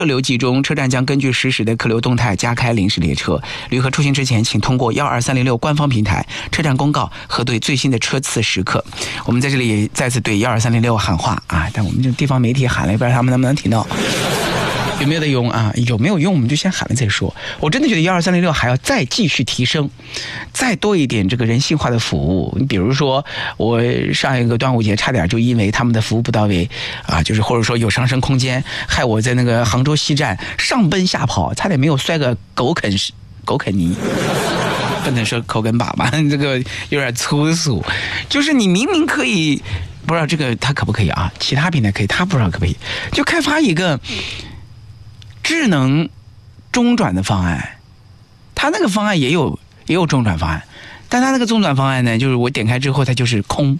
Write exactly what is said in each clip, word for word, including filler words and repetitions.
客流集中，车站将根据实时的客流动态加开临时列车。旅客出行之前，请通过幺二三零六官方平台、车站公告核对最新的车次时刻。我们在这里再次对幺二三零六喊话啊！但我们这地方媒体喊了，不知道他们能不能听到。有没有的用啊？有没有用我们就先喊了再说。我真的觉得幺二三零六还要再继续提升，再多一点这个人性化的服务。你比如说，我上一个端午节差点就因为他们的服务不到位啊，就是或者说有上升空间，害我在那个杭州西站上奔下跑，差点没有摔个狗啃狗啃泥。不能说口根粑粑，这个有点粗俗。就是你明明可以，不知道这个他可不可以啊？其他平台可以，他不知道可不可以，就开发一个智能中转的方案。他那个方案也有也有中转方案，但他那个中转方案呢，就是我点开之后它就是空。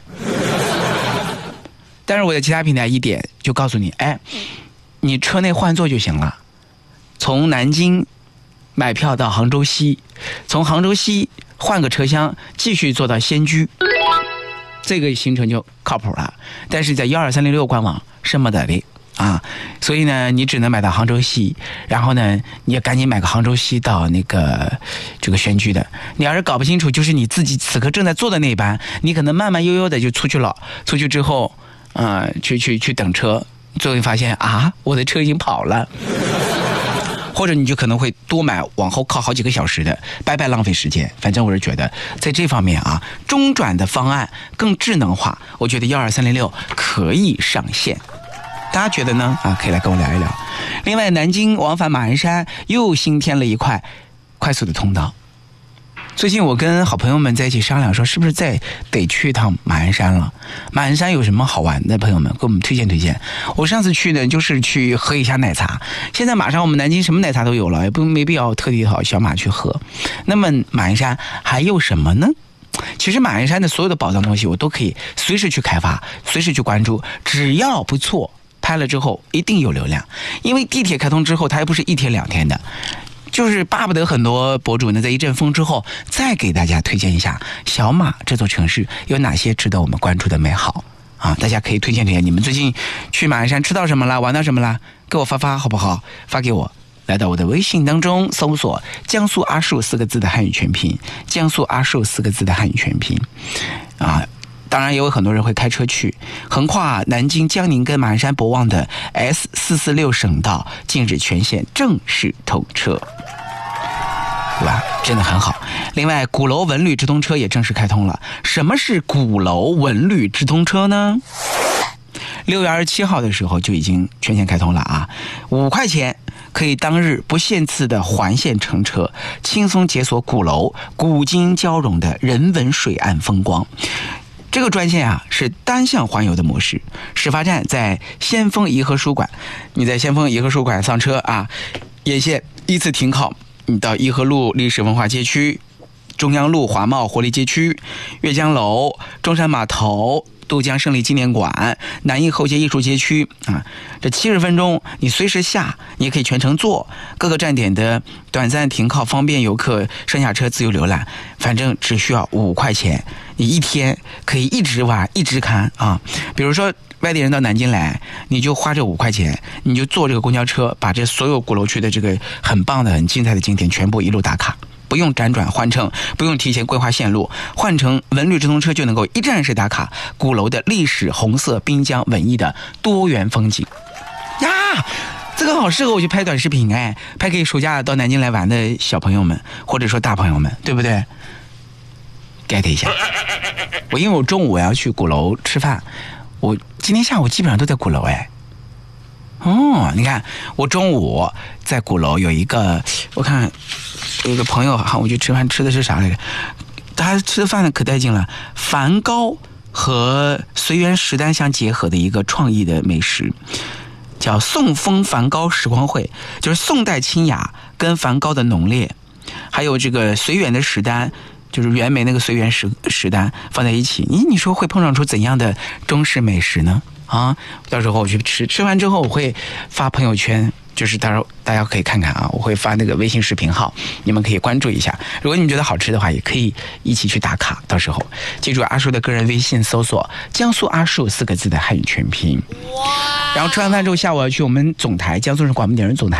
但是我的其他平台一点就告诉你，哎，你车内换座就行了，从南京买票到杭州西，从杭州西换个车厢继续坐到仙居，这个行程就靠谱了。但是在幺二三零六官网是没得的啊，所以呢，你只能买到杭州西，然后呢，你也赶紧买个杭州西到那个这个仙居的。你要是搞不清楚，就是你自己此刻正在坐的那一班，你可能慢慢悠悠的就出去了，出去之后，啊、呃，去去去等车，最后发现啊，我的车已经跑了。或者你就可能会多买往后靠好几个小时的，白白浪费时间。反正我是觉得在这方面啊，中转的方案更智能化，我觉得幺二三零六可以上线。大家觉得呢？啊，可以来跟我聊一聊。另外，南京往返马鞍山又新添了一块快速的通道。最近我跟好朋友们在一起商量说，是不是再得去一趟马鞍山了？马鞍山有什么好玩的？朋友们给我们推荐推荐。我上次去呢，就是去喝一下奶茶。现在马上我们南京什么奶茶都有了，也不没必要特地跑小马去喝。那么马鞍山还有什么呢？其实马鞍山的所有的宝藏东西，我都可以随时去开发，随时去关注，只要不错，拍了之后一定有流量。因为地铁开通之后，它还不是一天两天的。就是巴不得很多博主呢，在一阵风之后，再给大家推荐一下小马这座城市有哪些值得我们关注的美好啊！大家可以推荐推荐，你们最近去马鞍山吃到什么了，玩到什么了，给我发发好不好？发给我，来到我的微信当中搜索江苏阿树四个字的汉语全拼，江苏阿树四个字的汉语全拼啊。当然也有很多人会开车去，横跨南京、江宁跟马鞍山博望的 S 四四六 省道近日全线正式通车，对吧？真的很好。另外，鼓楼文旅直通车也正式开通了。什么是鼓楼文旅直通车呢？六月二十七号的时候就已经全线开通了啊！五块钱可以当日不限次的环线乘车，轻松解锁鼓楼古今交融的人文水岸风光。这个专线啊是单向环游的模式，始发站在先锋颐和书馆，你在先锋颐和书馆上车啊，沿线依次停靠，你到颐和路历史文化街区、中央路华贸活力街区、阅江楼、中山码头、渡江胜利纪念馆、南艺后街艺术街区啊，这七十分钟你随时下，你也可以全程坐，各个站点的短暂停靠方便游客上下车自由浏览，反正只需要五块钱，你一天可以一直玩一直看啊。比如说外地人到南京来，你就花这五块钱，你就坐这个公交车，把这所有鼓楼区的这个很棒的很精彩的景点全部一路打卡，不用辗转换乘，不用提前规划线路，换成文旅直通车就能够一站式打卡鼓楼的历史、红色、滨江、文艺的多元风景呀。这个好适合我去拍短视频哎，拍给暑假到南京来玩的小朋友们，或者说大朋友们，对不对 ？get 一下。我因为我中午我要去鼓楼吃饭，我今天下午基本上都在鼓楼哎。哦，你看我中午在鼓楼有一个，我看有一个朋友哈，我去吃饭吃的是啥来着？他吃的饭呢可带劲了，梵高和随园食单相结合的一个创意的美食，叫宋风梵高时光会，就是宋代清雅跟梵高的浓烈，还有这个随园的食单。就是原梅那个随园食食单放在一起，你你说会碰撞出怎样的中式美食呢？啊，到时候我去吃，吃完之后我会发朋友圈就是到时候大家可以看看啊，我会发那个微信视频号，你们可以关注一下。如果你们觉得好吃的话，也可以一起去打卡。到时候记住阿树的个人微信，搜索“江苏阿树”四个字的汉语全拼。然后吃完饭之后，下午要去我们总台，江苏省广播电视总台。